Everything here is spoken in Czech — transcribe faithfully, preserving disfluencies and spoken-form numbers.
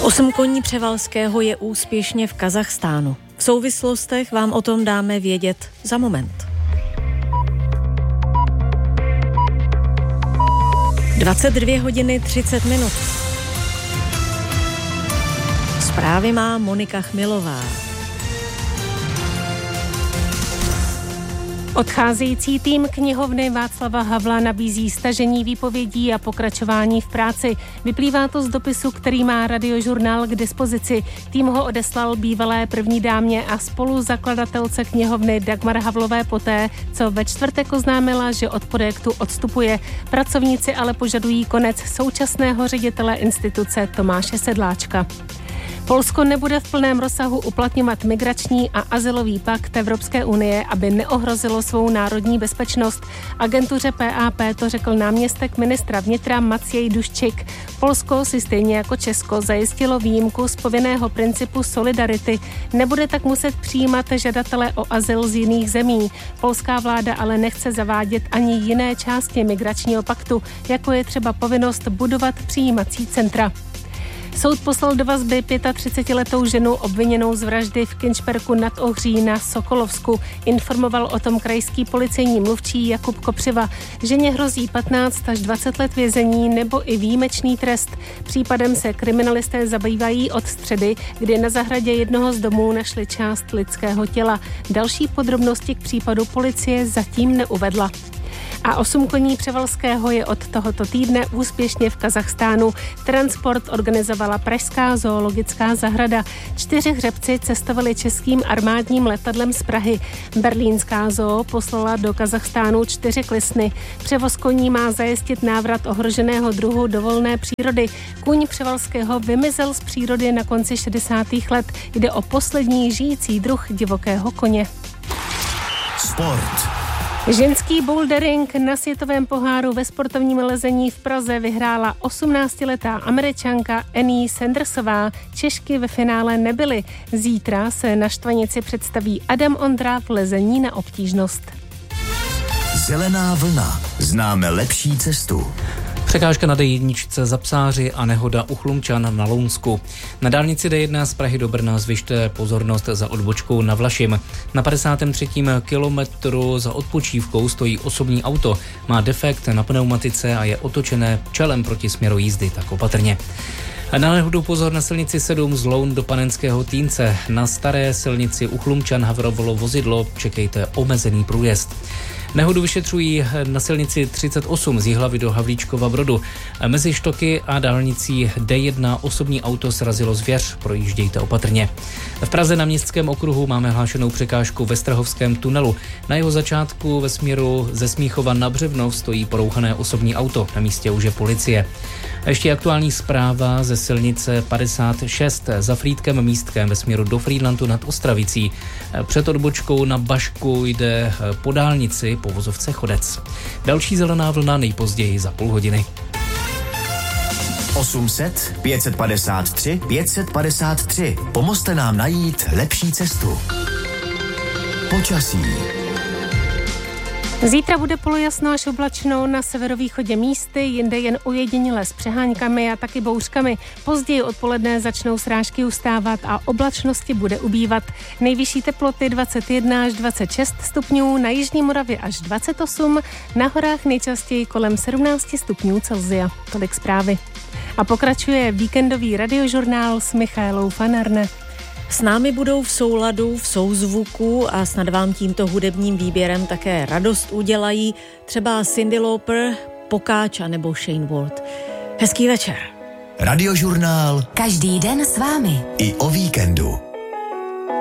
Osm koní Převalského je úspěšně v Kazachstánu. V souvislostech vám o tom dáme vědět za moment. dvacet dvě hodiny třicet minut. Zprávy má Monika Chmilová. Odcházející tým knihovny Václava Havla nabízí stažení výpovědí a pokračování v práci. Vyplývá to z dopisu, který má Radiožurnál k dispozici. Tým ho odeslal bývalé první dámě a spoluzakladatelce knihovny Dagmar Havlové poté, co ve čtvrtek oznámila, že od projektu odstupuje. Pracovníci ale požadují konec současného ředitele instituce Tomáše Sedláčka. Polsko nebude v plném rozsahu uplatňovat migrační a azylový pakt Evropské unie, aby neohrozilo svou národní bezpečnost. Agentuře P A P to řekl náměstek ministra vnitra Maciej Duščik. Polsko si stejně jako Česko zajistilo výjimku z povinného principu solidarity. Nebude tak muset přijímat žadatele o azyl z jiných zemí. Polská vláda ale nechce zavádět ani jiné části migračního paktu, jako je třeba povinnost budovat přijímací centra. Soud poslal do vazby třicetiletou ženu obviněnou z vraždy v Kinčperku nad Ohří na Sokolovsku. Informoval o tom krajský policejní mluvčí Jakub Kopřiva. Ženě hrozí patnáct až dvacet let vězení nebo i výjimečný trest. Případem se kriminalisté zabývají od středy, kdy na zahradě jednoho z domů našli část lidského těla. Další podrobnosti k případu policie zatím neuvedla. A osm koní Převalského je od tohoto týdne úspěšně v Kazachstánu. Transport organizovala Pražská zoologická zahrada. Čtyři hřebci cestovali českým armádním letadlem z Prahy. Berlínská zoo poslala do Kazachstánu čtyři klisny. Převoz koní má zajistit návrat ohroženého druhu do volné přírody. Kůň Převalského vymizel z přírody na konci šedesátých let. Jde o poslední žijící druh divokého koně. Sport. Ženský bouldering na světovém poháru ve sportovním lezení v Praze vyhrála osmnáctiletá Američanka Annie Sandersová. Češky ve finále nebyly. Zítra se na štvanici představí Adam Ondra v lezení na obtížnost. Zelená vlna. Známe lepší cestu. Překážka na D jedna za Psáři a nehoda u Chlumčan na Lounsku. Na dálnici D jedna z Prahy do Brna zvyšte pozornost za odbočkou na Vlašim. Na padesátém třetím kilometru za odpočívkou stojí osobní auto. Má defekt na pneumatice a je otočené čelem proti směru jízdy, tak opatrně. Na nehodu pozor na silnici sedm z Loun do Panenského Týnce. Na staré silnici u Chlumčan havrovalo vozidlo, čekejte omezený průjezd. Nehodu vyšetřují na silnici třicet osm z Jihlavy do Havlíčkova Brodu. Mezi Štoky a dálnicí D jedna osobní auto srazilo zvěř, projíždějte opatrně. V Praze na Městském okruhu máme hlášenou překážku ve Strahovském tunelu. Na jeho začátku ve směru ze Smíchova na Břevnov stojí porouchané osobní auto, na místě už je policie. A ještě aktuální zpráva ze silnice padesát šest za Frýdkem Místkem ve směru do Frýdlantu nad Ostravicí. Před odbočkou na Bašku jde po dálnici po vozovce Chodec. Další zelená vlna nejpozději za půl hodiny. osm set pět padesát tři pět padesát tři. Pomozte nám najít lepší cestu. Počasí. Zítra bude polojasno až oblačno, na severovýchodě místy, jinde jen ojediněle s přeháňkami a taky bouřkami. Později odpoledne začnou srážky ustávat a oblačnosti bude ubývat. Nejvyšší teploty dvacet jedna až dvacet šest stupňů, na jižní Moravě až dvacet osm, na horách nejčastěji kolem sedmnáct stupňů Celsia. Tolik zprávy. A pokračuje víkendový radiožurnál s Michaelou Fanarne. S námi budou v souladu, v souzvuku a snad vám tímto hudebním výběrem také radost udělají třeba Cyndi Lauper, Pokáča nebo Shane Ward. Hezký večer. Radiožurnál. Každý den s vámi. I o víkendu.